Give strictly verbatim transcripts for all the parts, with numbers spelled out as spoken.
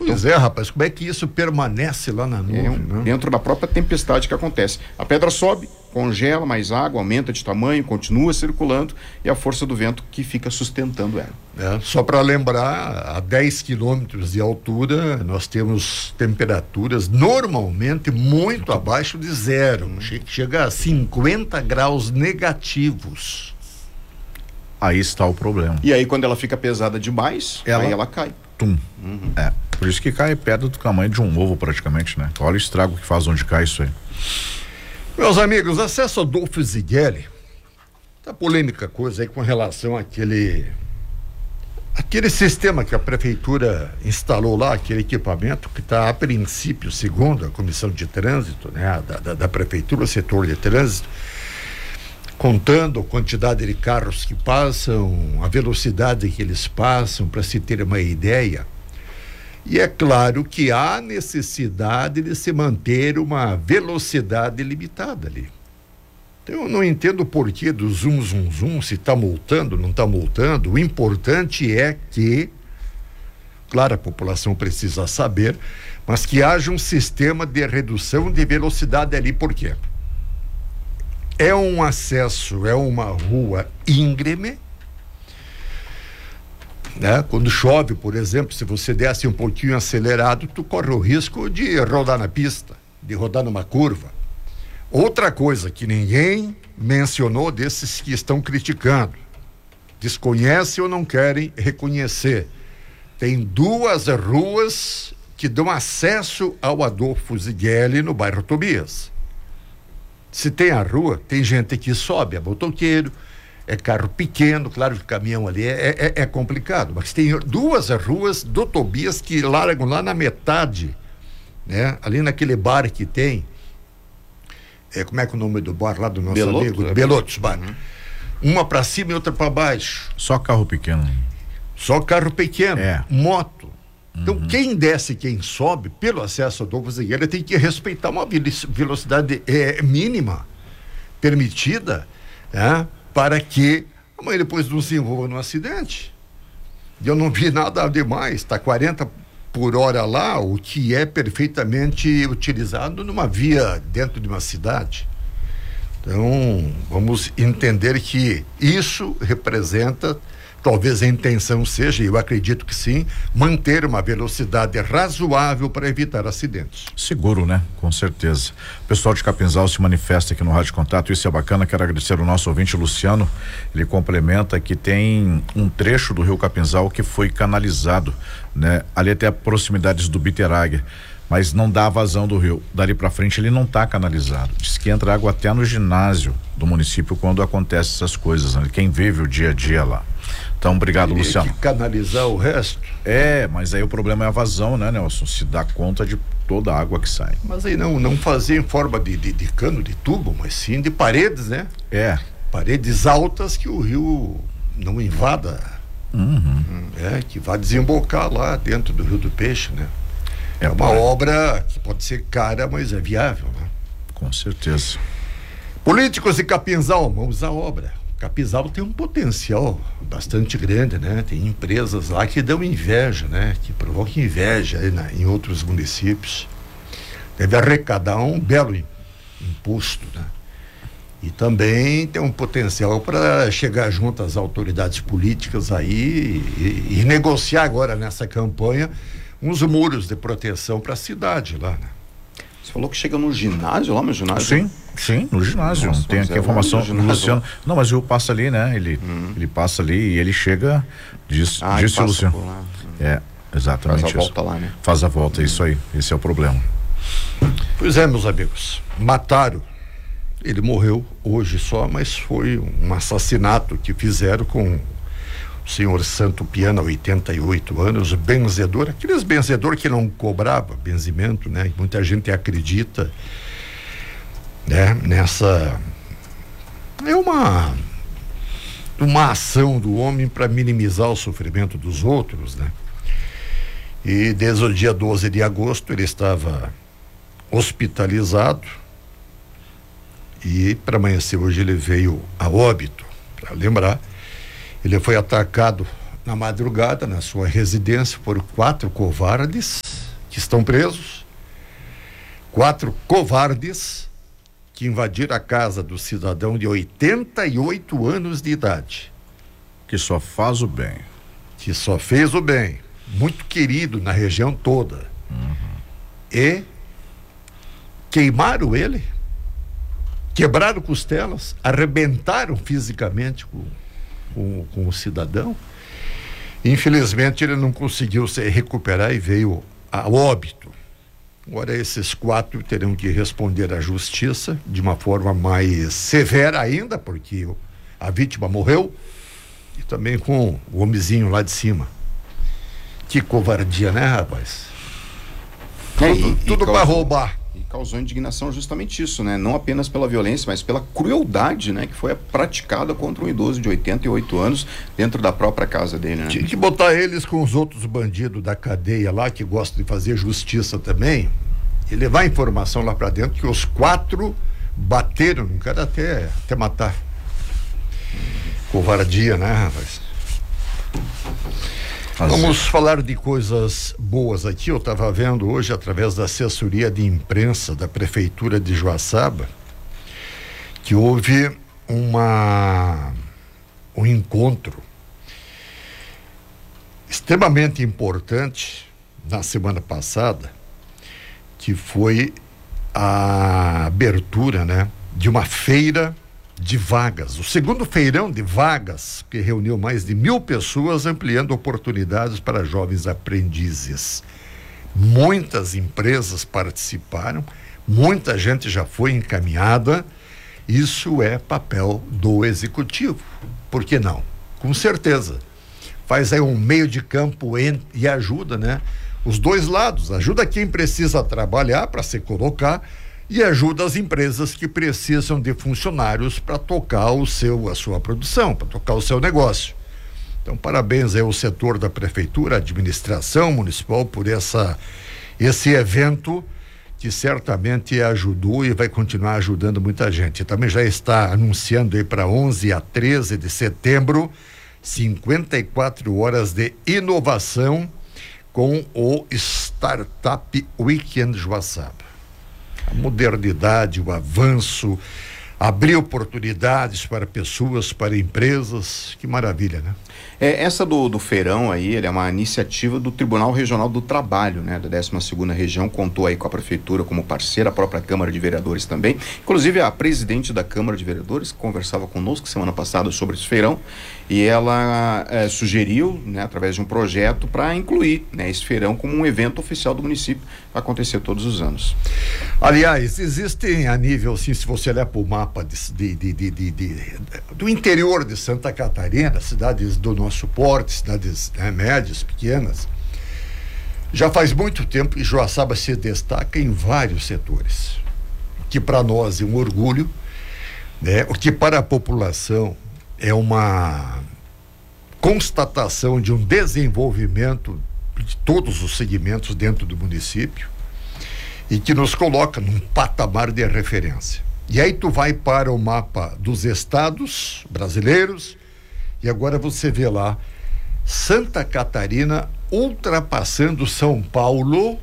Pois é, rapaz, como é que isso permanece lá na nuvem? É um, né? Dentro da própria tempestade que acontece. A pedra sobe, congela mais água, aumenta de tamanho, continua circulando e a força do vento que fica sustentando ela. É, só para lembrar, a dez quilômetros de altura nós temos temperaturas normalmente muito abaixo de zero, hum. chega a cinquenta graus negativos. Aí está o problema. E aí quando ela fica pesada demais, ela... aí ela cai. Tum. Uhum. É, por isso que cai pedra do tamanho de um ovo praticamente, né? Olha o estrago que faz onde cai isso aí. Meus amigos, acesso ao Adolfo Zigueli, tá polêmica coisa aí com relação àquele aquele sistema que a prefeitura instalou lá, aquele equipamento que está a princípio, segundo a comissão de trânsito, né, da, da, da prefeitura, o setor de trânsito, contando a quantidade de carros que passam, a velocidade que eles passam, para se ter uma ideia. E é claro que há necessidade de se manter uma velocidade limitada ali. Então eu não entendo o porquê do zum, zum, zum, se está multando, não está multando. O importante é que, claro, a população precisa saber, mas que haja um sistema de redução de velocidade ali. Por quê? É um acesso, é uma rua íngreme, né? Quando chove, por exemplo, se você desce um pouquinho acelerado, tu corre o risco de rodar na pista, de rodar numa curva. Outra coisa que ninguém mencionou desses que estão criticando, desconhecem ou não querem reconhecer, tem duas ruas que dão acesso ao Adolfo Zigueli no bairro Tobias. Se tem a rua, tem gente que sobe, é motoqueiro, é carro pequeno, claro que o caminhão ali é, é, é complicado, mas tem duas ruas do Tobias que largam lá na metade, né? Ali naquele bar que tem, é, como é que é o nome do bar lá do nosso Beloto, amigo? é Belotos Bar. Uhum. Uma para cima e outra para baixo. Só carro pequeno. Só carro pequeno, é. moto. Então, uhum. quem desce, quem sobe, pelo acesso ao Adolfo Zigueli, tem que respeitar uma velocidade é, mínima, permitida, né, para que amanhã depois não se envolva num acidente. Eu não vi nada demais, está quarenta por hora lá, o que é perfeitamente utilizado numa via dentro de uma cidade. Então, vamos entender que isso representa, talvez a intenção seja, e eu acredito que sim, manter uma velocidade razoável para evitar acidentes. Seguro, né? Com certeza. O pessoal de Capinzal se manifesta aqui no Rádio Contato, isso é bacana. Quero agradecer ao nosso ouvinte Luciano. Ele complementa que tem um trecho do rio Capinzal que foi canalizado, né? Ali até proximidades do Biteráguia, mas não dá vazão do rio. Dali para frente ele não está canalizado. Diz que entra água até no ginásio do município quando acontecem essas coisas, né? Quem vive o dia a dia lá. Então, obrigado, Teria Luciano. que canalizar o resto. É, mas aí o problema é a vazão, né, Nelson? Se dá conta de toda a água que sai. Mas aí não, não fazer em forma de, de, de cano, de tubo, mas sim de paredes, né? É. Paredes altas que o rio não invada. Uhum. É, que vai desembocar lá dentro do Rio do Peixe, né? É, é uma para... obra que pode ser cara, mas é viável, né? Com certeza. Políticos de Capinzal, vamos à obra. Capinzal tem um potencial bastante grande, né? Tem empresas lá que dão inveja, né? Que provocam inveja aí na, em outros municípios. Deve arrecadar um belo imposto, né? E também tem um potencial para chegar junto às autoridades políticas aí e, e negociar agora nessa campanha uns muros de proteção para a cidade lá, né? Você falou que chega no ginásio lá, no ginásio? Sim, sim, no ginásio. Nossa, tem aqui a informação do Luciano. Não, mas o Rio passa ali, né? Ele, hum. ele passa ali e ele chega, diz, ah, disse o Luciano. Lá. É, exatamente. Faz a isso. volta lá, né? Faz a volta, hum. isso aí. Esse é o problema. Pois é, meus amigos. Mataram. Ele morreu hoje só, mas foi um assassinato que fizeram com o senhor Santo Piana, oitenta e oito anos, benzedor, aqueles benzedor que não cobrava benzimento, né? Muita gente acredita, né? Nessa é uma uma ação do homem para minimizar o sofrimento dos outros, né? E desde o dia doze de agosto ele estava hospitalizado e para amanhecer hoje ele veio a óbito. Para lembrar, ele foi atacado na madrugada na sua residência por quatro covardes que estão presos, quatro covardes que invadiram a casa do cidadão de oitenta e oito anos de idade. Que só faz o bem. Que só fez o bem. Muito querido na região toda. Uhum. E queimaram ele, quebraram costelas, arrebentaram fisicamente com, com, com o cidadão. Infelizmente ele não conseguiu se recuperar e veio a óbito. Agora esses quatro terão que responder à justiça de uma forma mais severa ainda, porque a vítima morreu, e também com o homenzinho lá de cima. Que covardia, né, rapaz? É, tudo e, tudo para roubar. E causou indignação justamente isso, né? Não apenas pela violência, mas pela crueldade, né? Que foi praticada contra um idoso de oitenta e oito anos dentro da própria casa dele, né? Tinha que botar eles com os outros bandidos da cadeia lá, que gostam de fazer justiça também, e levar informação lá para dentro que os quatro bateram no cara até, até matar. Covardia, né, rapaz? Vamos falar de coisas boas aqui. Eu estava vendo hoje, através da assessoria de imprensa da Prefeitura de Joaçaba, que houve uma, um encontro extremamente importante na semana passada, que foi a abertura, né, de uma feira de vagas, o segundo feirão de vagas, que reuniu mais de mil pessoas, ampliando oportunidades para jovens aprendizes. Muitas empresas participaram, muita gente já foi encaminhada. Isso é papel do executivo. Por que não? Com certeza. Faz aí um meio de campo em, e ajuda, né? Os dois lados. Ajuda quem precisa trabalhar para se colocar e ajuda as empresas que precisam de funcionários para tocar o seu, a sua produção, para tocar o seu negócio. Então, parabéns aí ao setor da prefeitura, administração municipal, por essa, esse evento que certamente ajudou e vai continuar ajudando muita gente. Também já está anunciando aí para onze a treze de setembro, cinquenta e quatro horas de inovação com o Startup Weekend Joaçaba. A modernidade, o avanço, abrir oportunidades para pessoas, para empresas, que maravilha, né? É, essa do, do feirão aí, ele é uma iniciativa do Tribunal Regional do Trabalho, né, da décima segunda região, contou aí com a prefeitura como parceira, a própria Câmara de Vereadores também, inclusive a presidente da Câmara de Vereadores conversava conosco semana passada sobre esse feirão, e ela é, sugeriu, né, através de um projeto, para incluir, né, esse feirão como um evento oficial do município, vai acontecer todos os anos. Aliás, existem a nível, assim, se você olhar para o mapa de, de, de, de, de, do interior de Santa Catarina, cidades do nosso porte, cidades, né, médias, pequenas, já faz muito tempo que Joaçaba se destaca em vários setores, o que para nós é um orgulho, né? O que para a população é uma constatação de um desenvolvimento de todos os segmentos dentro do município e que nos coloca num patamar de referência. E aí tu vai para o mapa dos estados brasileiros e agora você vê lá Santa Catarina ultrapassando São Paulo.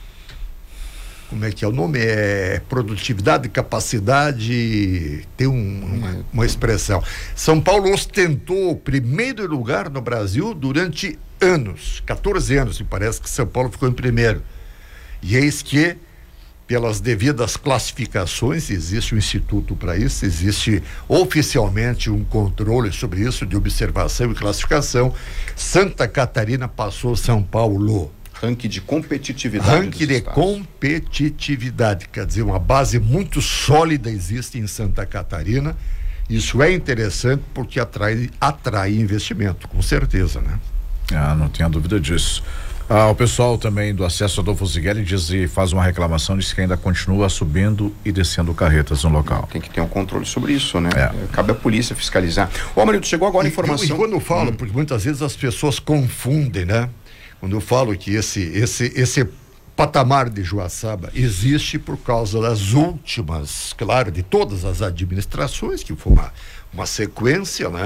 Como é que é o nome? É produtividade, capacidade, tem um, uma, uma expressão. São Paulo ostentou o primeiro lugar no Brasil durante anos, quatorze anos, me parece que São Paulo ficou em primeiro. E eis que, pelas devidas classificações, existe um instituto para isso, existe oficialmente um controle sobre isso, de observação e classificação. Santa Catarina passou São Paulo. Ranking de competitividade. Ranking de competitividade, quer dizer, uma base muito sólida existe em Santa Catarina. Isso é interessante porque atrai, atrai investimento, com certeza, né? Ah, não tenha dúvida disso. Ah, o pessoal também do Acesso Adolfo Zigueli diz e faz uma reclamação, diz que ainda continua subindo e descendo carretas no local. Tem que ter um controle sobre isso, né? É. Cabe à polícia fiscalizar. Ô, Amarildo, chegou agora a informação. E, e quando eu falo, hum. porque muitas vezes as pessoas confundem, né? Quando eu falo que esse, esse, esse patamar de Joaçaba existe por causa das últimas, claro, de todas as administrações, que foi uma, uma sequência, né?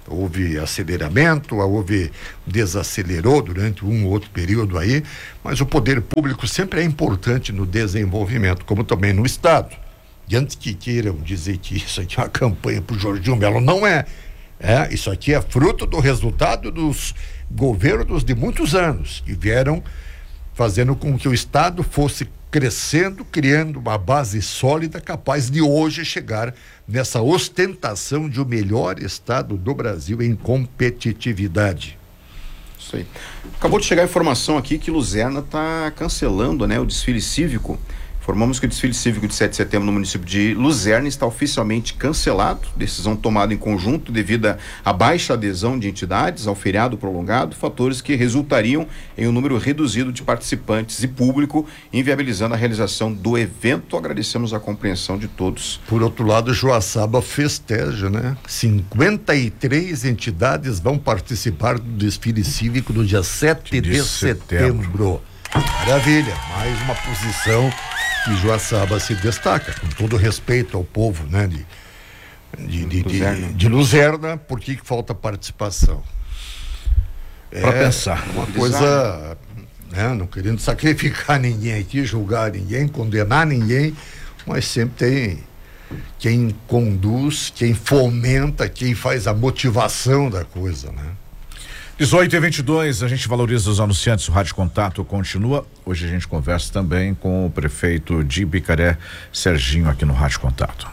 Houve aceleramento, houve desacelerou durante um ou outro período aí, mas o poder público sempre é importante no desenvolvimento, como também no Estado. E antes que queiram dizer que isso aqui é uma campanha para o Jorginho Melo, não é. É, isso aqui é fruto do resultado dos governos de muitos anos, que vieram fazendo com que o Estado fosse crescendo, criando uma base sólida, capaz de hoje chegar nessa ostentação de o melhor Estado do Brasil em competitividade. Isso aí. Acabou de chegar a informação aqui que Luzerna está cancelando, né, o desfile cívico. Informamos que o desfile cívico de sete de setembro no município de Luzerna está oficialmente cancelado, decisão tomada em conjunto devido à baixa adesão de entidades ao feriado prolongado, fatores que resultariam em um número reduzido de participantes e público, inviabilizando a realização do evento. Agradecemos a compreensão de todos. Por outro lado, Joaçaba festeja, né? cinquenta e três entidades vão participar do desfile cívico no dia sete de setembro. Maravilha, mais uma posição que Joaçaba se destaca, com todo respeito ao povo, né, de, de, de, Luzerna. de, de Luzerna, por que falta participação? Para é pensar. Uma coisa, né, não querendo sacrificar ninguém aqui, julgar ninguém, condenar ninguém, mas sempre tem quem conduz, quem fomenta, quem faz a motivação da coisa, né? dezoito e vinte e dois, a gente valoriza os anunciantes, o Rádio Contato continua. Hoje a gente conversa também com o prefeito de Ibicaré, Serginho, aqui no Rádio Contato.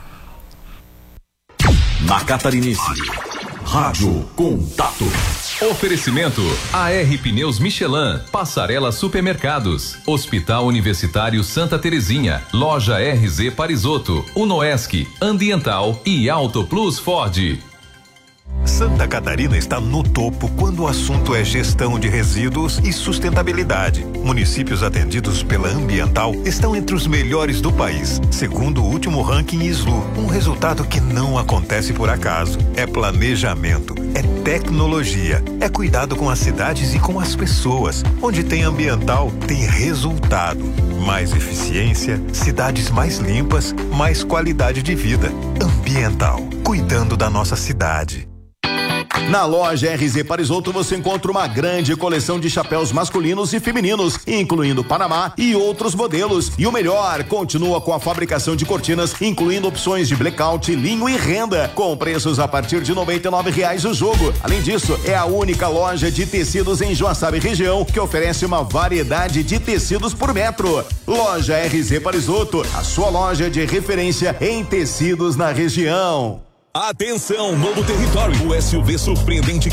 Na Catarinense, Rádio Contato. Oferecimento A R Pneus Michelin, Passarela Supermercados, Hospital Universitário Santa Terezinha, Loja R Z Parisotto, Unoesc, Ambiental e Auto Plus Ford. Santa Catarina está no topo quando o assunto é gestão de resíduos e sustentabilidade. Municípios atendidos pela Ambiental estão entre os melhores do país, segundo o último ranking I S L U. Um resultado que não acontece por acaso. É planejamento, é tecnologia, é cuidado com as cidades e com as pessoas. Onde tem Ambiental, tem resultado. Mais eficiência, cidades mais limpas, mais qualidade de vida. Ambiental, cuidando da nossa cidade. Na loja R Z Parisotto você encontra uma grande coleção de chapéus masculinos e femininos, incluindo Panamá e outros modelos. E o melhor, continua com a fabricação de cortinas, incluindo opções de blackout, linho e renda, com preços a partir de noventa e nove reais o jogo. Além disso, é a única loja de tecidos em Joaçaba e região que oferece uma variedade de tecidos por metro. Loja R Z Parisotto, a sua loja de referência em tecidos na região. Atenção, novo território. O S U V surpreendente